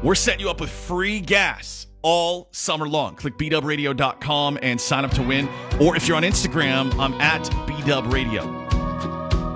We're setting you up with free gas all summer long. Click bdubradio.com and sign up to win. Or if you're on Instagram, I'm at bdubradio.